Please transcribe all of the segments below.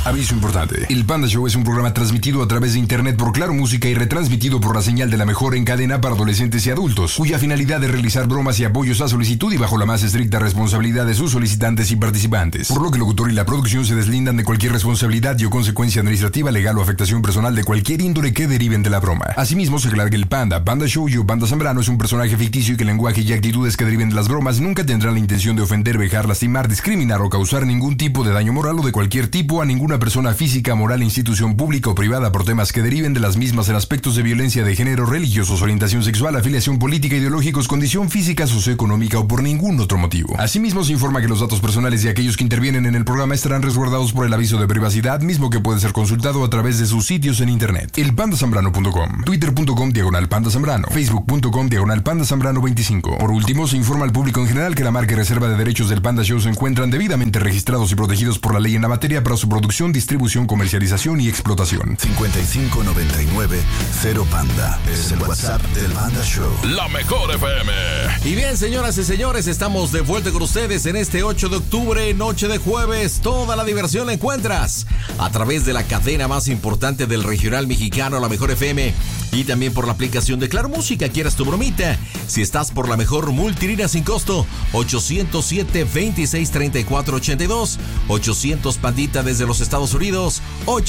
Aviso importante. El Panda Show es un programa transmitido a través de internet por Claro Música y retransmitido por la señal de la mejor en cadena para adolescentes y adultos, cuya finalidad es realizar bromas y apoyos a solicitud y bajo la más estricta responsabilidad de sus solicitantes y participantes. Por lo que el locutor y la producción se deslindan de cualquier responsabilidad y o consecuencia administrativa, legal o afectación personal de cualquier índole que deriven de la broma. Asimismo, se aclara que el Panda Show y Panda Zambrano es un personaje ficticio y que el lenguaje y actitudes que deriven de las bromas nunca tendrán la intención de ofender, vejar, lastimar, discriminar o causar ningún tipo de daño moral o de cualquier tipo a ninguna persona física, moral, institución pública o privada por temas que deriven de las mismas en aspectos de violencia de género, religiosos, orientación sexual, afiliación política, ideológicos, condición física, socioeconómica o por ningún otro motivo. Asimismo, se informa que los datos personales de aquellos que intervienen en el programa estarán resguardados por el aviso de privacidad, mismo que puede ser consultado a través de sus sitios en internet. Elpandasambrano.com, twitter.com/pandazambrano, facebook.com/pandazambrano25. Por último, se informa al público en general que la marca y reserva de derechos del Panda Show se encuentran debidamente registrados y protegidos por la ley en la materia para su producción, distribución, comercialización y explotación. 5599-0Panda es el WhatsApp del Panda Show. La mejor FM. Y bien, señoras y señores, estamos de vuelta con ustedes en este 8 de octubre, noche de jueves. Toda la diversión la encuentras a través de la cadena más importante del regional mexicano, La Mejor FM, y también por la aplicación de Claro Música. ¿Quieres tu bromita? Si estás por la mejor multilínea sin costo, 807-2634-82, 800 Pandita desde los Estados Unidos,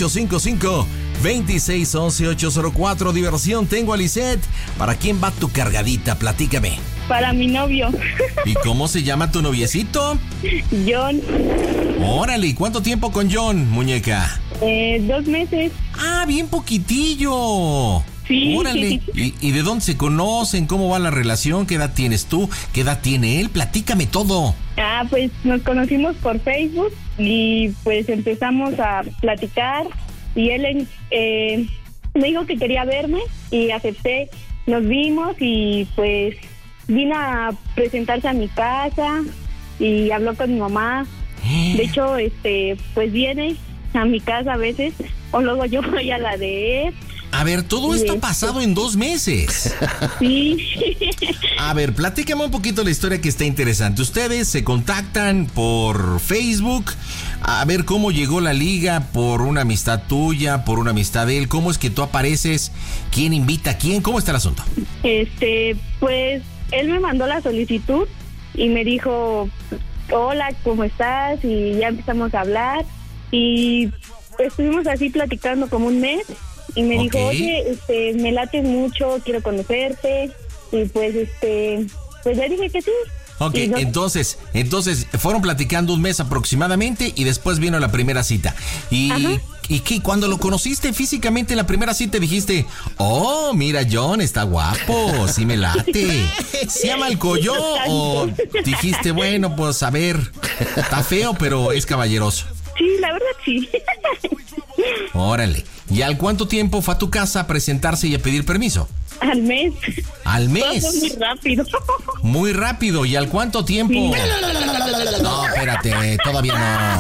855-2611-804. Diversión, tengo a Lisette. ¿Para quién va tu cargadita? Platícame. Para mi novio. ¿Y cómo se llama tu noviecito? John. Órale, ¿y cuánto tiempo con John, muñeca? 2 meses. Ah, bien poquitillo. Sí. Órale. ¿Y de dónde se conocen? ¿Cómo va la relación? ¿Qué edad tienes tú? ¿Qué edad tiene él? Platícame todo. Pues nos conocimos por Facebook y pues empezamos a platicar y él me dijo que quería verme y acepté. Nos vimos y pues vino a presentarse a mi casa y habló con mi mamá. De hecho, pues viene a mi casa a veces o luego yo voy a la de él. A ver, todo esto ha pasado en 2 meses. Sí. A ver, platícame un poquito la historia que está interesante. Ustedes se contactan por Facebook. A ver cómo llegó la liga, por una amistad tuya, por una amistad de él. ¿Cómo es que tú apareces? ¿Quién invita a quién? ¿Cómo está el asunto? Pues él me mandó la solicitud y me dijo, hola, ¿cómo estás? Y ya empezamos a hablar y estuvimos así platicando como un mes. Y me dijo, oye, me late mucho, quiero conocerte. Y pues, pues le dije que sí. Ok, no. entonces fueron platicando un mes aproximadamente y después vino la primera cita. ¿Y qué? Cuando lo conociste físicamente en la primera cita dijiste, oh, mira, John está guapo, sí me late. ¿Se llama el colló? ¿O dijiste, bueno, pues a ver, está feo, pero es caballeroso? Sí, la verdad sí. Órale. ¿Y al cuánto tiempo fue a tu casa a presentarse y a pedir permiso? Al mes. ¿Al mes? Todo muy rápido. Muy rápido. ¿Y al cuánto tiempo? Sí. No, espérate, todavía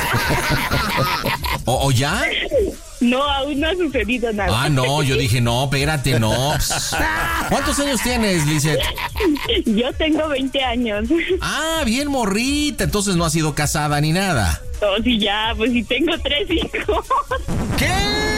no. ¿O ya? No, aún no ha sucedido nada. Ah, no, yo dije, no, espérate, no. ¿Cuántos años tienes, Lisette? Yo tengo 20 años. Ah, bien morrita, entonces no has sido casada ni nada. Oh, sí, ya, pues sí tengo 3 hijos. ¿Qué?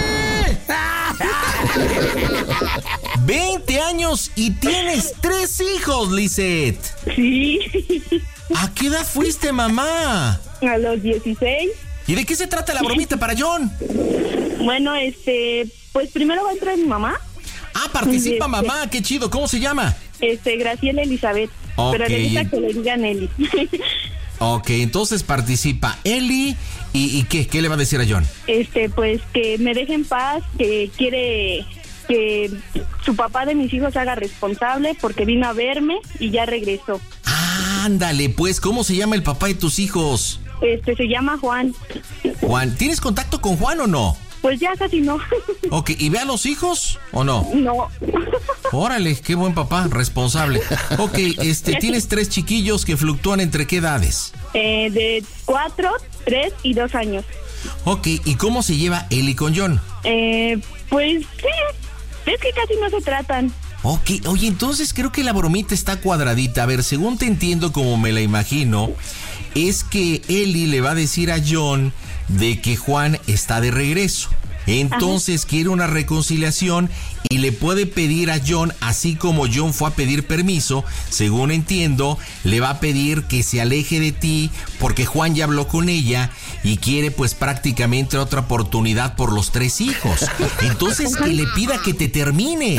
20 años y tienes 3 hijos, Lisette. Sí. ¿A qué edad fuiste, mamá? A los 16. ¿Y de qué se trata la bromita para John? Bueno, pues primero va a entrar mi mamá. Ah, participa mamá, qué chido, ¿cómo se llama? Graciela Elizabeth. Okay. Pero le gusta que le digan Eli. Ok, entonces participa Eli. ¿Y qué? ¿Qué le va a decir a John? Pues que me deje en paz, que quiere que su papá de mis hijos se haga responsable porque vino a verme y ya regresó. Ándale, pues, ¿cómo se llama el papá de tus hijos? Se llama Juan. Juan, ¿tienes contacto con Juan o no? Pues ya casi no. Ok, ¿y ve a los hijos o no? No. Órale, qué buen papá, responsable. Ok, tienes 3 chiquillos que fluctúan entre qué edades? De 4, 3 y 2 años. Ok, ¿y cómo se lleva Eli con John? Pues sí, es que casi no se tratan. Ok, oye, entonces creo que la bromita está cuadradita. A ver, según te entiendo como me la imagino, es que Eli le va a decir a John de que Juan está de regreso. Entonces quiere una reconciliación y le puede pedir a John, así como John fue a pedir permiso, según entiendo, le va a pedir que se aleje de ti porque Juan ya habló con ella y quiere pues prácticamente otra oportunidad por los 3 hijos. Entonces que le pida que te termine.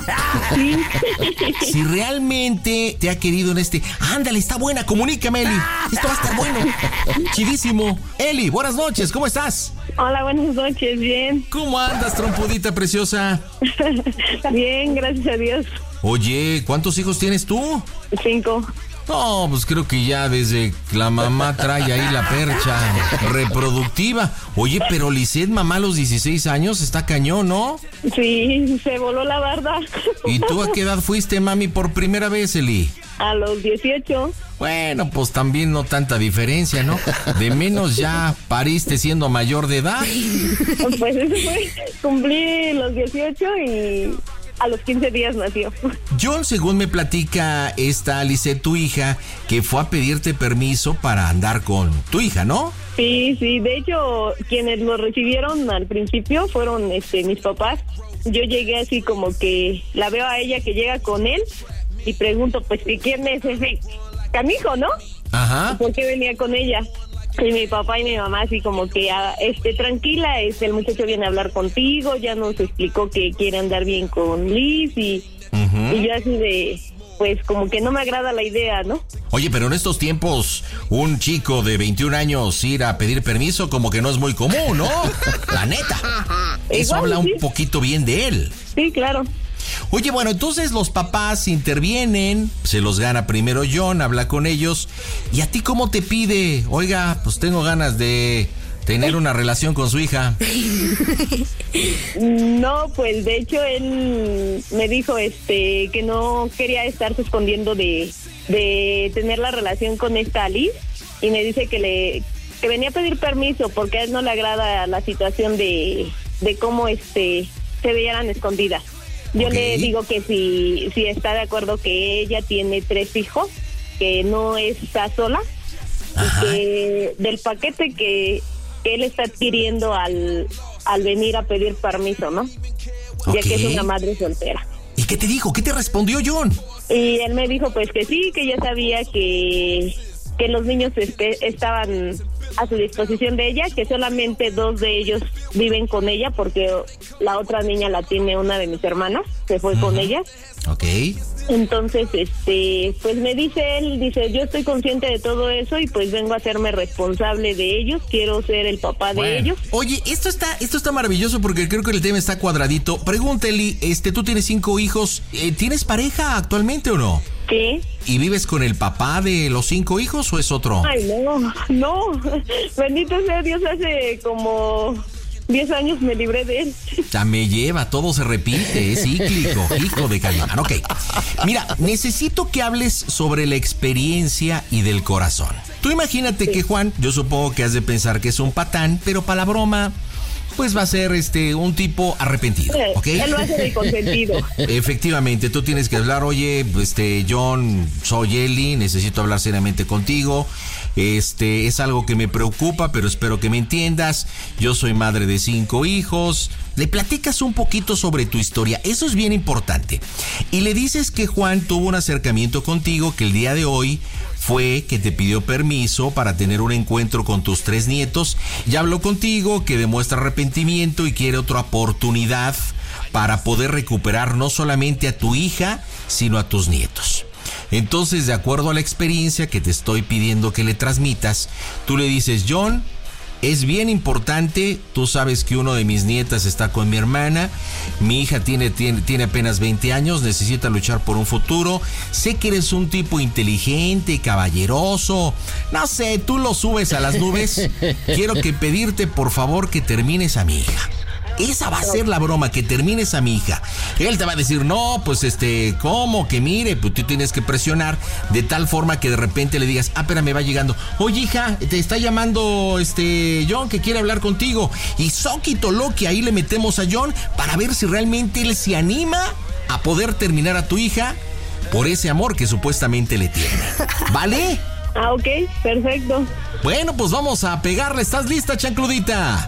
Si realmente te ha querido en ándale, está buena, comunícame, Eli. Esto va a estar bueno. Chidísimo. Eli, buenas noches, ¿cómo estás? Hola, buenas noches, bien. ¿Cómo andas, trompudita preciosa? Bien, gracias a Dios. Oye, ¿cuántos hijos tienes tú? 5. No, pues creo que ya desde que la mamá trae ahí la percha reproductiva. Oye, pero Lisette, mamá a los 16 años, está cañón, ¿no? Sí, se voló la barda. ¿Y tú a qué edad fuiste, mami, por primera vez, Eli? A los 18. Bueno, pues también no tanta diferencia, ¿no? De menos ya pariste siendo mayor de edad. Pues eso fue, cumplí los 18 y a los 15 días nació. John, según me platica esta Lisette, tu hija, que fue a pedirte permiso para andar con tu hija, ¿no? Sí, de hecho, quienes lo recibieron al principio fueron mis papás. Yo llegué así como que la veo a ella que llega con él y pregunto, pues, ¿quién es ese canijo, no? Ajá. ¿Por qué venía con ella? Y mi papá y mi mamá así como que, tranquila, el muchacho viene a hablar contigo, ya nos explicó que quiere andar bien con Liz y yo así de, pues como que no me agrada la idea, ¿no? Oye, pero en estos tiempos, un chico de 21 años ir a pedir permiso como que no es muy común, ¿no? La neta. Eso Igual, habla sí. un poquito bien de él. Sí, claro. Oye, bueno, entonces los papás intervienen, se los gana primero John, habla con ellos. ¿Y a ti cómo te pide? Oiga, pues tengo ganas de tener una relación con su hija. No, pues de hecho él me dijo que no quería estarse escondiendo de tener la relación con esta Liz y me dice que venía a pedir permiso porque a él no le agrada la situación de cómo se veían escondidas. Yo le digo que si está de acuerdo que ella tiene 3 hijos, que no está sola, y que del paquete que él está adquiriendo al venir a pedir permiso, ¿no? Ya que es una madre soltera. ¿Y qué te dijo? ¿Qué te respondió John? Y él me dijo pues que sí, que ya sabía que los niños estaban a su disposición de ella, que solamente 2 de ellos viven con ella porque la otra niña la tiene una de mis hermanas, se fue con ella. Ok. Entonces, pues me dice él, yo estoy consciente de todo eso y pues vengo a hacerme responsable de ellos, quiero ser el papá de ellos. Oye, esto está maravilloso porque creo que el tema está cuadradito. Pregúntale, tú tienes 5 hijos, ¿tienes pareja actualmente o no? Sí. ¿Y vives con el papá de los 5 hijos o es otro? Ay, no, bendito sea Dios, hace como 10 años me libré de él. Ya me lleva, todo se repite, es cíclico, hijo de Calimán. Ok, mira, necesito que hables sobre la experiencia y del corazón. Tú imagínate que Juan, yo supongo que has de pensar que es un patán, pero para la broma, pues va a ser un tipo arrepentido, ¿ok? Él lo hace de consentido. Efectivamente, tú tienes que hablar, oye, John, soy Eli, necesito hablar seriamente contigo. Es algo que me preocupa, pero espero que me entiendas. Yo soy madre de 5 hijos. Le platicas un poquito sobre tu historia, eso es bien importante. Y le dices que Juan tuvo un acercamiento contigo, que el día de hoy fue que te pidió permiso para tener un encuentro con tus 3 nietos. Ya habló contigo, que demuestra arrepentimiento y quiere otra oportunidad para poder recuperar no solamente a tu hija, sino a tus nietos. Entonces, de acuerdo a la experiencia que te estoy pidiendo que le transmitas, tú le dices, John, es bien importante, tú sabes que uno de mis nietas está con mi hermana, mi hija tiene apenas 20 años, necesita luchar por un futuro, sé que eres un tipo inteligente, caballeroso, no sé, tú lo subes a las nubes, quiero pedirte por favor que termines a mi hija. Esa va a ser la broma, que termines a mi hija. Él te va a decir, no, pues ¿cómo? Que mire, pues tú tienes que presionar de tal forma que de repente le digas, espérame, va llegando. Oye, hija, te está llamando John, que quiere hablar contigo. Y soquito lo que ahí le metemos a John para ver si realmente él se anima a poder terminar a tu hija por ese amor que supuestamente le tiene. ¿Vale? Ok, perfecto. Bueno, pues vamos a pegarle. ¿Estás lista, chancludita?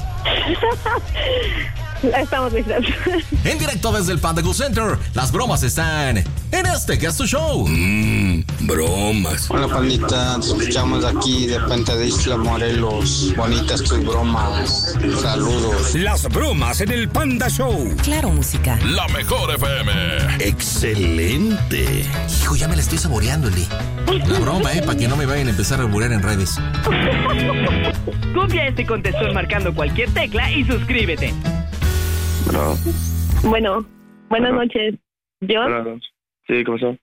Estamos listas. En directo desde el Panda Cool Center, las bromas están en este que es tu show. Bromas. Hola, pandita, te escuchamos aquí de Puente de Isla Morelos. Bonitas tus bromas. Saludos. Las bromas en el Panda Show. Claro, música. La mejor FM. Excelente. Hijo, ya me la estoy saboreando, Eli. La broma, para que no me vayan a empezar a burlar en redes. Copia este contestón marcando cualquier tecla y suscríbete. Bueno, buenas noches. ¿John? Hola. Sí, ¿qué pasó?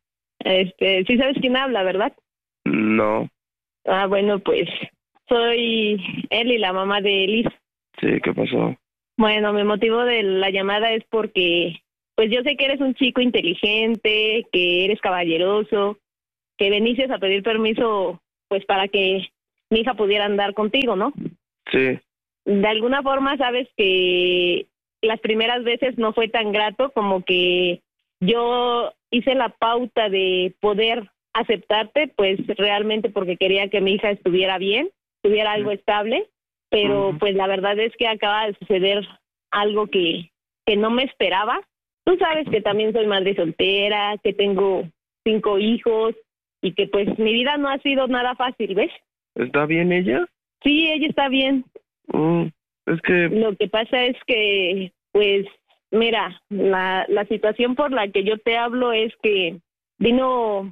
Sí sabes quién habla, ¿verdad? No. Ah, bueno, pues soy Eli, la mamá de Liz. Sí, ¿qué pasó? Bueno, mi motivo de la llamada es porque, pues yo sé que eres un chico inteligente, que eres caballeroso, que veniste a pedir permiso, pues para que mi hija pudiera andar contigo, ¿no? Sí. De alguna forma sabes que las primeras veces no fue tan grato, como que yo hice la pauta de poder aceptarte, pues realmente porque quería que mi hija estuviera bien, tuviera algo estable, pero pues la verdad es que acaba de suceder algo que no me esperaba. Tú sabes que también soy madre soltera, que tengo 5 hijos y que pues mi vida no ha sido nada fácil, ¿ves? ¿Está bien ella? Sí, ella está bien. Es que... Lo que pasa es que, pues, mira, la situación por la que yo te hablo es que vino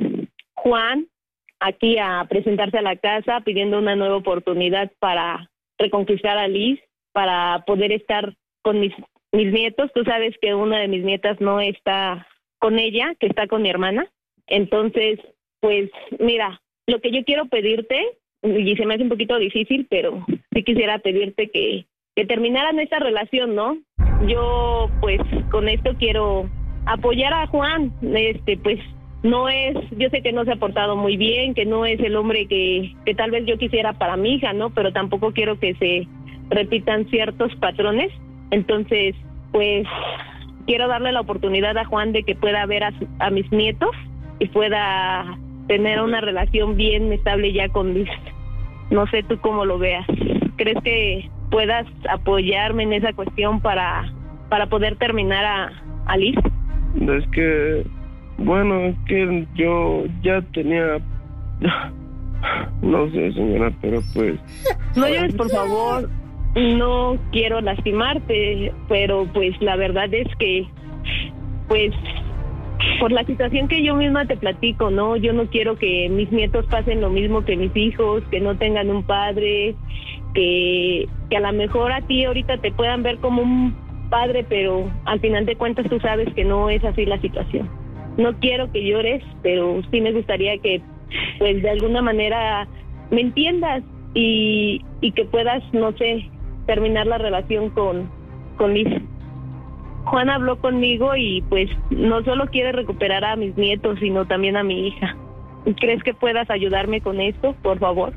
Juan aquí a presentarse a la casa pidiendo una nueva oportunidad para reconquistar a Liz, para poder estar con mis nietos. Tú sabes que una de mis nietas no está con ella, que está con mi hermana. Entonces, pues, mira, lo que yo quiero pedirte, y se me hace un poquito difícil, pero sí quisiera pedirte que terminaran esta relación, ¿no? Yo, pues, con esto quiero apoyar a Juan. Pues, no es, yo sé que no se ha portado muy bien, que no es el hombre que tal vez yo quisiera para mi hija, ¿no? Pero tampoco quiero que se repitan ciertos patrones. Entonces, pues, quiero darle la oportunidad a Juan de que pueda ver a mis nietos y pueda tener una relación bien estable ya con Liz. No sé tú cómo lo veas. ¿Crees que puedas apoyarme en esa cuestión para poder terminar a Liz? Es que... Bueno, es que yo ya tenía... No sé, señora, pero pues... No llores, por favor. No quiero lastimarte, pero pues la verdad es que... Pues... Por la situación que yo misma te platico, ¿no? Yo no quiero que mis nietos pasen lo mismo que mis hijos, que no tengan un padre, que a lo mejor a ti ahorita te puedan ver como un padre, pero al final de cuentas tú sabes que no es así la situación. No quiero que llores, pero sí me gustaría que, pues, de alguna manera me entiendas y que puedas, no sé, terminar la relación con Liz. Juan habló conmigo y pues no solo quiere recuperar a mis nietos, sino también a mi hija. ¿Crees que puedas ayudarme con esto, por favor?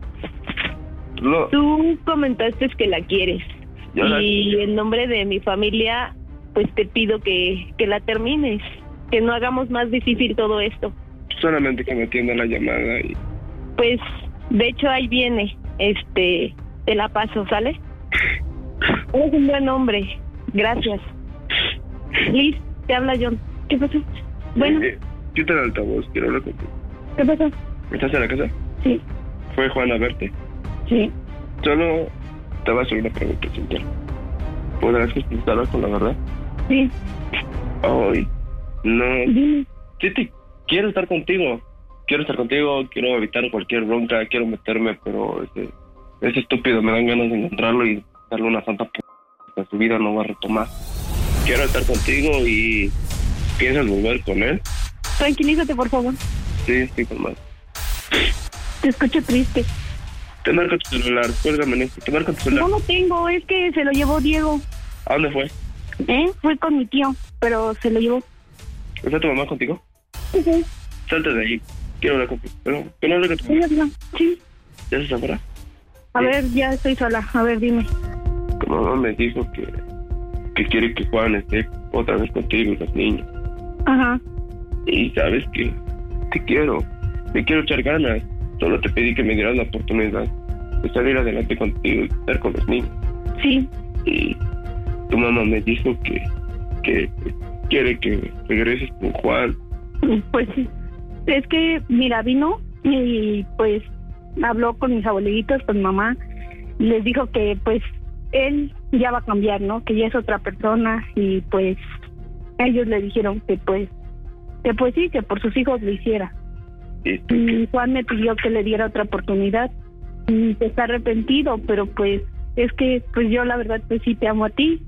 No. Tú comentaste que la quieres. Yo la y quiero. en nombre de mi familia, pues te pido que la termines, que no hagamos más difícil todo esto. Solamente que me atienda la llamada y... Pues, de hecho, ahí viene. Te la paso, ¿sale? Eres un buen hombre. Gracias. Liz, te habla John. ¿Qué pasó? Bueno, Quita el altavoz, quiero hablar contigo. ¿qué pasó? ¿Estás en la casa? Sí, ¿Fue Juan a verte? sí. Solo te voy a hacer una pregunta, señor. ¿Podrás contestarla con la verdad? Sí, Ay, no. dime. Sí, quiero estar contigo. Quiero evitar cualquier bronca, quiero meterme, pero ese estúpido me dan ganas de encontrarlo y darle una santa que su vida no va a retomar. Quiero estar contigo y... ¿Piensas volver con él? Tranquilízate, por favor. Sí, estoy calmado. Te escucho triste. Te marco tu celular, cuélgame en esto, te marco tu celular. No lo tengo, es que se lo llevó Diego. ¿A dónde fue? Fui con mi tío, pero se lo llevó. ¿Está tu mamá contigo? Sí, Salte de ahí, quiero hablar contigo. Pero que no hable con tu mamá. sí. ¿Ya estás afuera? A ver, ya estoy sola. A ver, dime. Tu mamá me dijo que quiere que Juan esté otra vez contigo y los niños. Ajá. Y sabes que te quiero echar ganas. Solo te pedí que me dieras la oportunidad de salir adelante contigo y estar con los niños. Sí. Y tu mamá me dijo que quiere que regreses con Juan. Pues sí. Es que, mira, vino y pues habló con mis abuelitos, con mamá, y les dijo que pues él ya va a cambiar, ¿no? Que ya es otra persona, y pues ellos le dijeron que pues sí, que por sus hijos lo hiciera. Y Juan me pidió que le diera otra oportunidad, y está arrepentido, pero pues es que pues yo la verdad pues sí te amo a ti.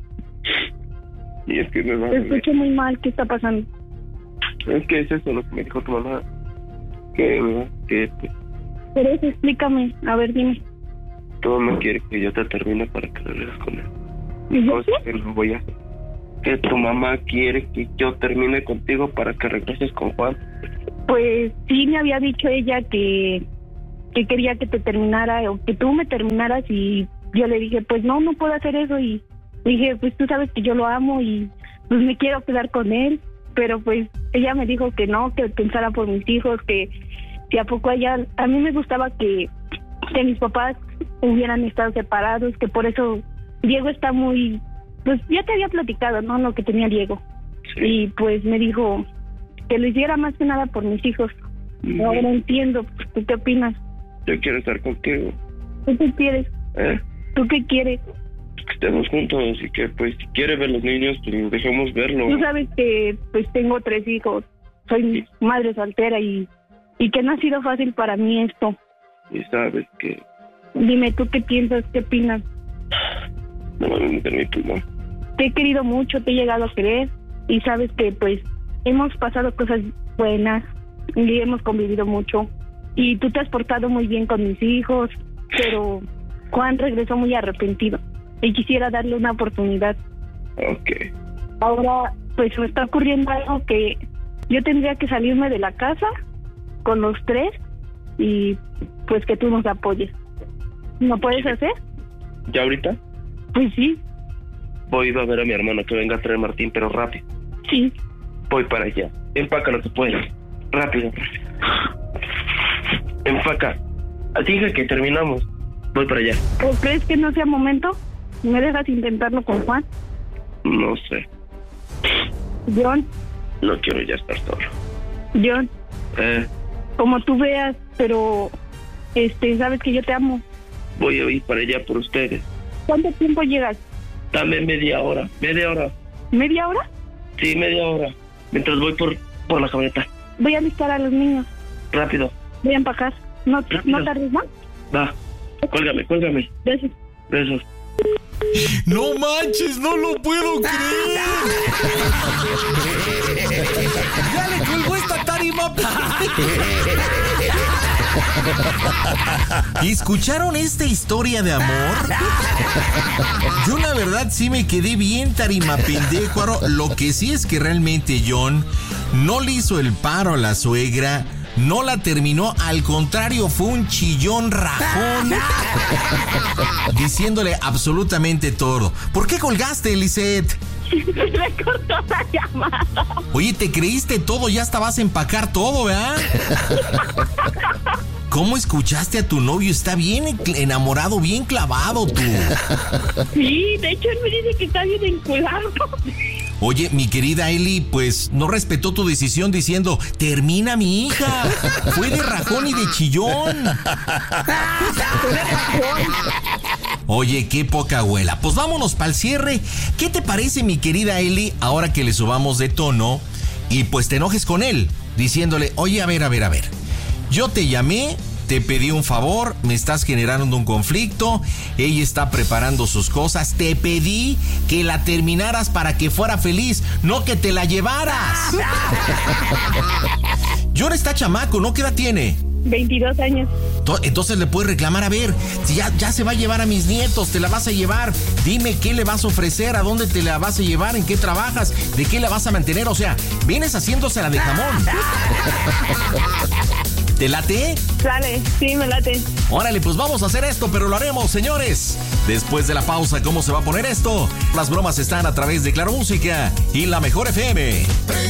Y es que me va a Te escucho muy mal. ¿Qué está pasando? Es que es eso lo que me dijo tu mamá. Que Pero eso, explícame. A ver, dime. tu mamá quiere que yo te termine para que regreses con él. ¿Y yo Cosa que no voy a hacer. Que tu mamá quiere que yo termine contigo para que regreses con Juan. Pues sí, me había dicho ella que quería que te terminara o que tú me terminaras, y yo le dije, pues no puedo hacer eso, y dije, pues tú sabes que yo lo amo y pues me quiero quedar con él, pero pues ella me dijo que no, que pensara por mis hijos, que a poco a mí me gustaba que mis papás hubieran estado separados, que por eso Diego está muy, pues ya te había platicado, ¿no? Lo que tenía Diego. Sí. Y pues me dijo que lo hiciera más que nada por mis hijos. Uh-huh. Ahora entiendo. ¿Tú qué opinas? Yo quiero estar contigo. ¿Tú qué quieres? ¿Tú qué quieres? Que estemos juntos y que pues si quiere ver los niños, pues dejemos verlo. Tú sabes que pues tengo 3 hijos, soy madre soltera y que no ha sido fácil para mí esto. Y sabes que... Dime, ¿tú qué piensas? ¿Qué opinas? No me meter mi pulmón. Te he querido mucho, te he llegado a querer, y sabes que pues hemos pasado cosas buenas y hemos convivido mucho, y tú te has portado muy bien con mis hijos, pero Juan regresó muy arrepentido y quisiera darle una oportunidad. Ok. Ahora pues me está ocurriendo algo, que yo tendría que salirme de la casa con los 3 y pues que tú nos apoyes. ¿No puedes hacer? ¿Ya ahorita? Pues sí. Voy a ver a mi hermano que venga a traer Martín, pero rápido. Sí. Voy para allá. Empaca lo que puedas. Rápido. Empaca. Así que terminamos. Voy para allá. ¿O crees que no sea momento? ¿Me dejas intentarlo con Juan? No sé. John. No quiero ya estar solo. John. Como tú veas, pero sabes que yo te amo. Voy a ir para allá por ustedes. ¿Cuánto tiempo llegas? Dame media hora. ¿Media hora? Sí, media hora. Mientras voy por la camioneta. Voy a alistar a los niños. Rápido. Voy a empacar. ¿No tardes más? Va. Cuélgame. Gracias. Besos. No manches, no lo puedo creer. Ya le colgó esta tarima. ¿Y escucharon esta historia de amor? Yo la verdad sí me quedé bien tarima pendejo. Lo que sí es que realmente John no le hizo el paro a la suegra, no la terminó, al contrario, fue un chillón rajón diciéndole absolutamente todo. ¿Por qué colgaste, Lisette? Me cortó la llamada. Oye, ¿te creíste todo? Ya hasta vas a empacar todo, ¿verdad? ¿Cómo escuchaste a tu novio? Está bien enamorado, bien clavado tú. Sí, de hecho él me dice que está bien enculado. Oye, mi querida Eli, pues no respetó tu decisión diciendo, termina mi hija. Fue de rajón y de chillón. Oye, qué poca abuela. Pues vámonos para el cierre. ¿Qué te parece, mi querida Eli, ahora que le subamos de tono y pues te enojes con él, diciéndole, oye, a ver. Yo te llamé, te pedí un favor, me estás generando un conflicto, ella está preparando sus cosas, te pedí que la terminaras para que fuera feliz, no que te la llevaras. John está chamaco, ¿no? ¿Qué edad tiene? 22 años. Entonces le puedes reclamar, a ver, si ya se va a llevar a mis nietos, te la vas a llevar, dime qué le vas a ofrecer, a dónde te la vas a llevar, en qué trabajas, de qué la vas a mantener, o sea, vienes haciéndosela de jamón. ¿Te late? Dale, sí, me late. Órale, pues vamos a hacer esto, pero lo haremos, señores. Después de la pausa, ¿cómo se va a poner esto? Las bromas están a través de Claro Música y La Mejor FM.